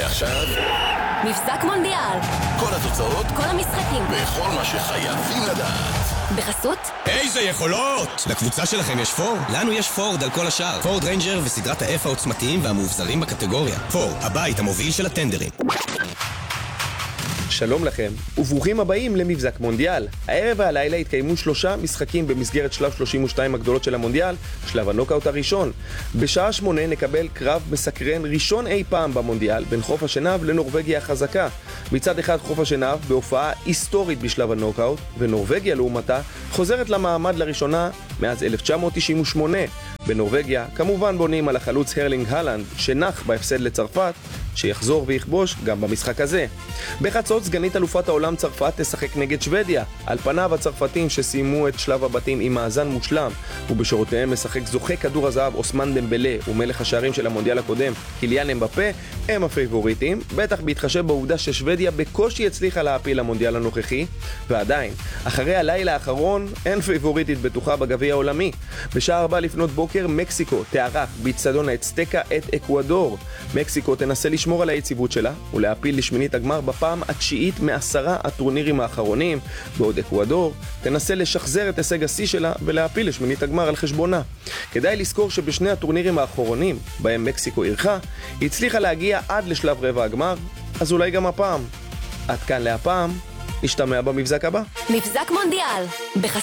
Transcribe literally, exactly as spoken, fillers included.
ועכשיו, מבזק מונדיאל. כל התוצאות, כל המשחקים. וכל מה שחייבים לדעת. בחסות? איזה יכולות! לקבוצה שלכם יש פורד? לנו יש פורד על כל השאר. פורד ריינג'ר וסדרת ה-F העוצמתיים והמאובזרים בקטגוריה. פורד, הבית המוביל של הטנדרים. שלום לכם, וברוכים הבאים למבזק מונדיאל. הערב והלילה התקיימו שלושה משחקים במסגרת שלב שלושים ושתיים הגדולות של המונדיאל, שלב הנוקאוט הראשון. בשעה שמונה נקבל קרב מסקרן ראשון אי פעם במונדיאל, בין חוף השנהב לנורווגיה החזקה. מצד אחד חוף השנהב בהופעה היסטורית בשלב הנוקאוט, ונורווגיה לעומתה חוזרת למעמד לראשונה מאז אלף תשע מאות תשעים ושמונה. בנורווגיה כמובן בונים על החלוץ הרלינג הלנד, שנח בהפסד לצרפת, שיחזור ויכבוש גם במשחק הזה. בחצות סגנית אלופת העולם צרפת תשחק נגד שוודיה. על פניו הצרפתים שסיימו את שלב הבתים עם מאזן מושלם, ובשורותיהם משחק זוכה כדור הזהב אוסמן דמבלה ומלך השערים של המונדיאל הקודם קיליאן אמבפה, הם הפייבוריטים, בטח בהתחשב בעובדה ששוודיה בקושי הצליחה להפיל למונדיאל הנוכחי, ועדיין, אחרי הלילה האחרון אין פייבוריטית בטוחה בגביע העולמי. בשעה ארבע לפנות בוקר מקסיקו תארח באצטדיון האצטקה את אקוודור. מקסיקו תנסה לשמור על היציבות שלה ולהפיל לשמינית הגמר בפעם התשיעית מעשרה הטורנירים האחרונים, בעוד אקוודור תנסה לשחזר את הישג השיא שלה ולהפיל לשמינית הגמר על חשבונה. כדאי לזכור שבשני הטורנירים האחרונים בהם מקסיקו אירחה, היא הצליחה להגיע עד לשלב רבע הגמר, אז אולי גם הפעם. עד כאן להפעם, נשתמע במבזק הבא. מבזק מונדיאל. בחסות